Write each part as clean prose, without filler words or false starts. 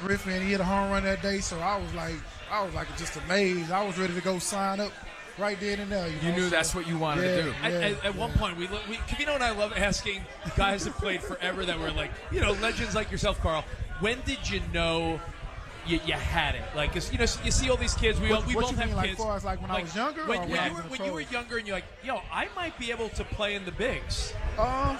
Griffin, and he hit a home run that day. So I was like just amazed. I was ready to go sign up right then and there. You knew that's what you wanted to do. At one point, Kavino and I love asking guys that played forever that were like, legends like yourself, Carl. When did you know you had it? Like, 'cause, you see all these kids. We both have kids. Like, as far as like when I was younger, when you were younger, and you're like, I might be able to play in the bigs. Man,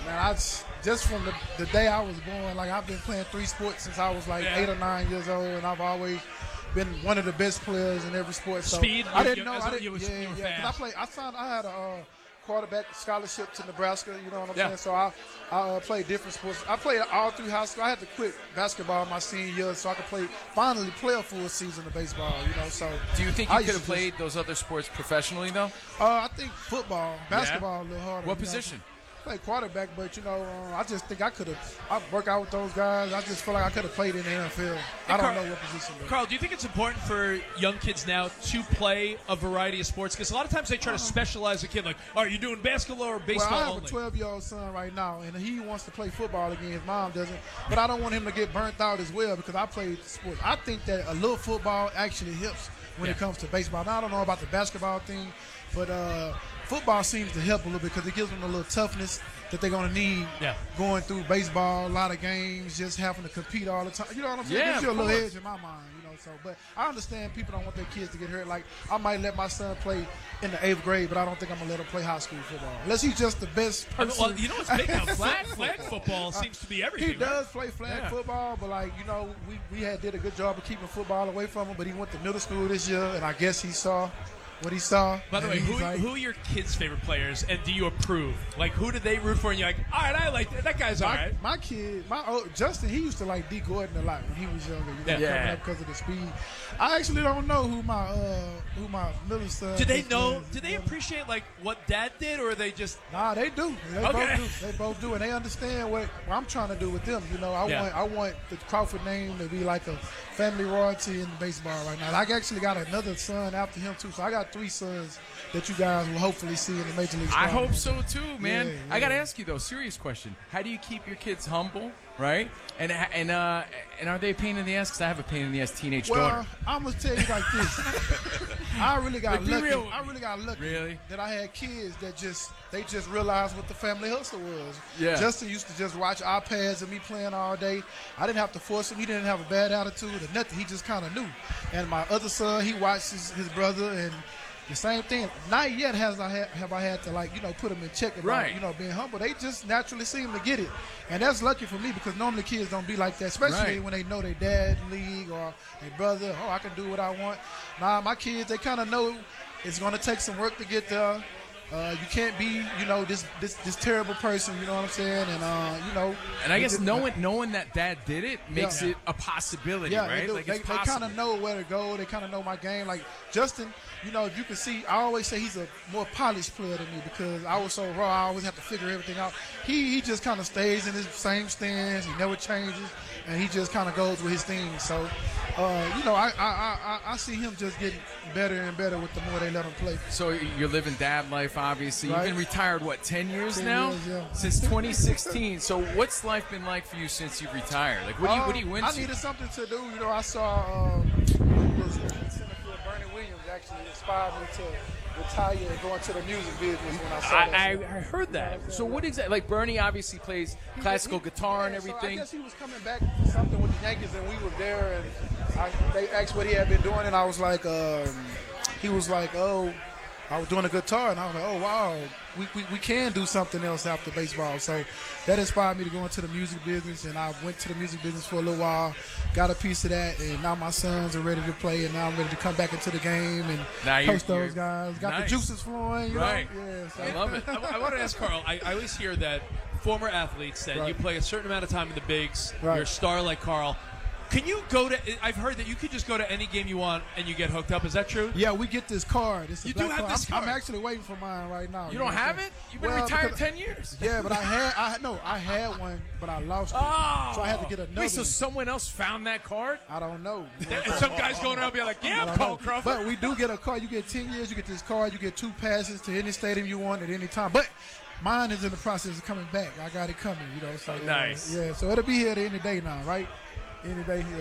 just from the day I was born, like I've been playing 3 sports since I was like 8 or 9 years old, and I've always been one of the best players in every sport. So Speed. I didn't know. You were fast. I had a quarterback scholarship to Nebraska. You know what I'm saying? So I played different sports. I played all through high school. I had to quit basketball my senior year so I could finally play a full season of baseball. So do you think you could have played those other sports professionally though? I think football, basketball, a little harder. What position? Play quarterback, but I just think I work out with those guys. I just feel like I could have played in the NFL. I don't know what position. Carl, do you think it's important for young kids now to play a variety of sports? Because a lot of times they try to specialize a kid. Like, are you doing basketball or baseball? Well, I have a 12-year-old son right now, and he wants to play football again. His mom doesn't, but I don't want him to get burnt out as well because I played sports. I think that a little football actually helps when it comes to baseball. Now I don't know about the basketball thing, but football seems to help a little bit because it gives them a little toughness that they're going to need going through baseball, a lot of games, just having to compete all the time. You know what I'm saying? It gives you a little edge in my mind, So, but I understand people don't want their kids to get hurt. Like, I might let my son play in the 8th grade, but I don't think I'm going to let him play high school football. Unless he's just the best person. Well, what's big now? Flag football seems to be everything. He does play flag football, but, we did a good job of keeping football away from him, but he went to middle school this year, and I guess he saw what he saw. By the way, who are your kids' favorite players, and do you approve? Like, who do they root for? And you're like, all right, I like that. That guy's all right. My kid, Justin, he used to like D. Gordon a lot when he was younger. Coming up because of the speed. I actually don't know who my middle son. Do they know? Do they appreciate what Dad did, or are they just? Nah, they do. They both do, and they understand what I'm trying to do with them. I want the Crawford name to be like a family royalty in baseball right now. I actually got another son after him too, so I got 3 sons that you guys will hopefully see in the Major League. I hope so too, man. I got to ask you though, serious question. How do you keep your kids humble, right? And are they a pain in the ass? Because I have a pain in the ass teenage daughter. Well, I'm gonna tell you like this. I really got lucky. I really got lucky that I had kids that they just realized what the family hustle was. Yeah. Justin used to just watch iPads and me playing all day. I didn't have to force him. He didn't have a bad attitude or nothing. He just kind of knew. And my other son, he watched his brother and. The same thing. Not yet have I had to put them in check about being humble. They just naturally seem to get it, and that's lucky for me because normally kids don't be like that, especially when they know their dad in the league or their brother. Oh, I can do what I want. Nah, my kids they kind of know it's going to take some work to get there. You can't be, this terrible person. You know what I'm saying? And And I guess knowing that Dad did it makes it a possibility, right? They kind of know where to go. They kind of know my game. Like Justin, if you can see, I always say he's a more polished player than me because I was so raw. I always have to figure everything out. He just kind of stays in his same stance. He never changes, and he just kind of goes with his thing. So, I see him just getting better and better with the more they let him play. So you're living dad life, obviously. Right. You've been retired, 10 years 10 now? years, yeah. Since 2016. So what's life been like for you since you've retired? Like, what do you win? I needed something to do. I saw Bernie Williams actually inspired me to retire and go into the music business when I saw that. I heard that. So what exactly? Like Bernie obviously plays classical guitar and everything. So I guess he was coming back for something with the Yankees, and we were there, and they asked what he had been doing, and I was like, he was like, oh, I was doing a guitar, and I was like, oh, wow, we can do something else after baseball. So that inspired me to go into the music business, and I went to the music business for a little while, got a piece of that, and now my sons are ready to play, and now I'm ready to come back into the game and coach those guys. Got the juices flowing, right? Yeah, so. I love it. I want to ask Carl, I always hear that former athletes that you play a certain amount of time in the bigs, you're a star like Carl. Can you go to? I've heard that you could just go to any game you want and you get hooked up. Is that true? Yeah, we get this card. You do have this card. I'm actually waiting for mine right now. You don't have it? You've been retired 10 years. Yeah, but I had one, but I lost it. Oh, so I had to get another. Wait, so someone else found that card? I don't know. And some guy's going around being like, "Yeah, I'm Carl Crawford." But we do get a card. You get 10 years. You get this card. You get 2 passes to any stadium you want at any time. But mine is in the process of coming back. I got it coming. So nice. Yeah, so it'll be here at any day now, right? Any day here.